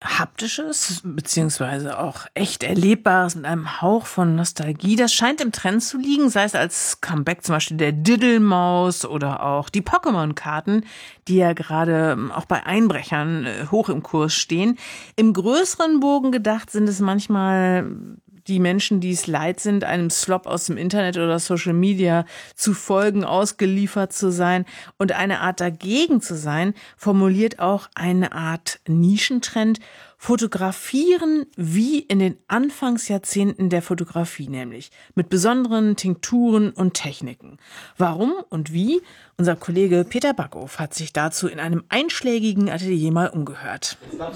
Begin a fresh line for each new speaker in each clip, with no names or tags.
Haptisches, beziehungsweise auch echt Erlebbares mit einem Hauch von Nostalgie. Das scheint im Trend zu liegen, sei es als Comeback zum Beispiel der Diddlemaus oder auch die Pokémon-Karten, die ja gerade auch bei Einbrechern hoch im Kurs stehen. Im größeren Bogen gedacht sind es manchmal die Menschen, die es leid sind, einem Slop aus dem Internet oder Social Media zu folgen, ausgeliefert zu sein und eine Art dagegen zu sein, formuliert auch eine Art Nischentrend. Fotografieren wie in den Anfangsjahrzehnten der Fotografie, nämlich mit besonderen Tinkturen und Techniken. Warum und wie? Unser Kollege Peter Backhoff hat sich dazu in einem einschlägigen Atelier mal umgehört.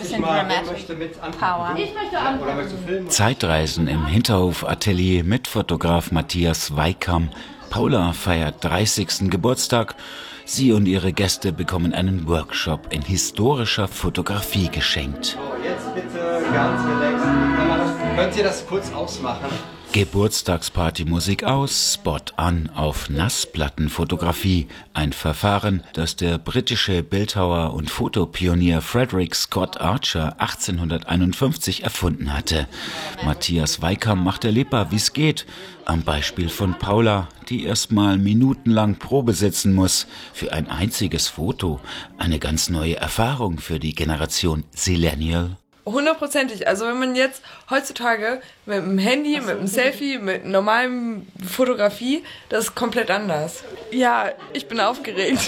Zeitreisen im Hinterhof-Atelier mit Fotograf Matthias Weikam. Paula feiert 30. Geburtstag. Sie und ihre Gäste bekommen einen Workshop in historischer Fotografie geschenkt.
So, jetzt bitte ganz relaxed. Könnt ihr das kurz ausmachen?
Geburtstagspartymusik aus, Spot an auf Nassplattenfotografie. Ein Verfahren, das der britische Bildhauer und Fotopionier Frederick Scott Archer 1851 erfunden hatte. Matthias Weikam macht erlebbar, wie es geht. Am Beispiel von Paula, die erstmal minutenlang Probe sitzen muss. Für ein einziges Foto. Eine ganz neue Erfahrung für die Generation Zillennial.
100%. Also wenn man jetzt heutzutage mit dem Handy, mit dem Selfie, mit normalem Fotografie, das ist komplett anders. Ja, ich bin aufgeregt.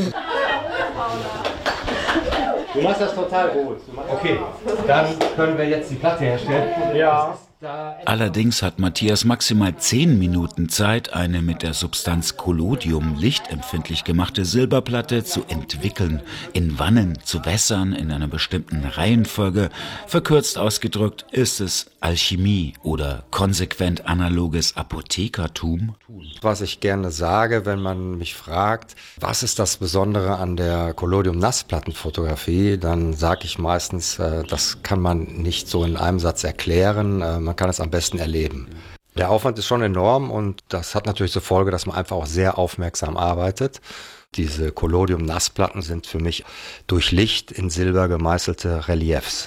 Du machst das total gut. Okay, dann können wir jetzt die Platte herstellen. Ja.
Allerdings hat Matthias maximal 10 Minuten Zeit, eine mit der Substanz Collodium lichtempfindlich gemachte Silberplatte zu entwickeln, in Wannen zu wässern in einer bestimmten Reihenfolge. Verkürzt ausgedrückt ist es Alchemie oder konsequent analoges Apothekertum.
Was ich gerne sage, wenn man mich fragt, was ist das Besondere an der Collodium-Nassplattenfotografie, dann sage ich meistens, das kann man nicht so in einem Satz erklären. Man kann es am besten erleben. Der Aufwand ist schon enorm und das hat natürlich zur Folge, dass man einfach auch sehr aufmerksam arbeitet. Diese Collodium-Nassplatten sind für mich durch Licht in Silber gemeißelte Reliefs.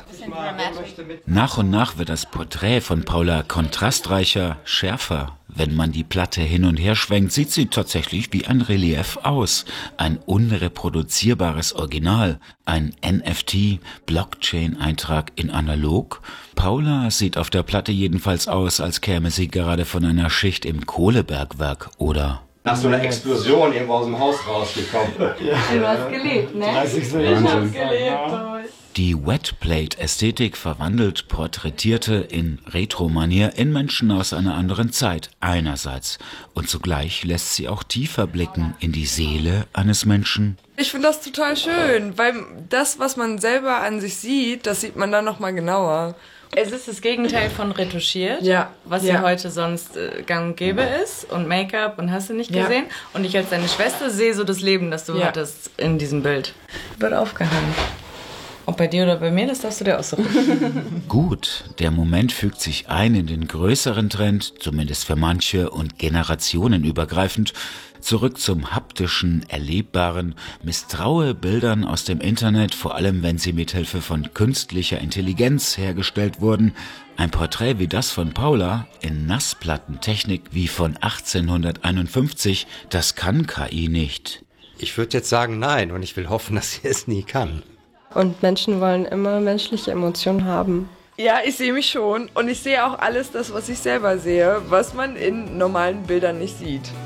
Nach und nach wird das Porträt von Paula kontrastreicher, schärfer. Wenn man die Platte hin und her schwenkt, sieht sie tatsächlich wie ein Relief aus. Ein unreproduzierbares Original, ein NFT, Blockchain-Eintrag in analog. Paula sieht auf der Platte jedenfalls aus, als käme sie gerade von einer Schicht im Kohlebergwerk oder
nach so einer Explosion irgendwo aus dem Haus rausgekommen.
Ja. Du hast gelebt, ne?
Ich hab's gelebt.
Die Wetplate-Ästhetik verwandelt Porträtierte in Retro-Manier in Menschen aus einer anderen Zeit einerseits und zugleich lässt sie auch tiefer blicken in die Seele eines Menschen.
Ich finde das total schön, weil das, was man selber an sich sieht, das sieht man dann nochmal genauer.
Es ist das Gegenteil von retuschiert,
ja,
was ja heute sonst gang und gäbe ist und Make-up und hast du nicht gesehen. Und ich als deine Schwester sehe so das Leben, das du hattest in diesem Bild. Wird aufgehangen. Ob bei dir oder bei mir, das darfst du dir aussuchen.
Gut, der Moment fügt sich ein in den größeren Trend, zumindest für manche und generationenübergreifend. Zurück zum haptischen, erlebbaren, misstraue Bildern aus dem Internet, vor allem wenn sie mithilfe von künstlicher Intelligenz hergestellt wurden. Ein Porträt wie das von Paula in Nassplattentechnik wie von 1851, das kann KI nicht.
Ich würde jetzt sagen nein und ich will hoffen, dass sie es nie kann.
Und Menschen wollen immer menschliche Emotionen haben.
Ja, ich sehe mich schon und ich sehe auch alles das, was ich selber sehe, was man in normalen Bildern nicht sieht.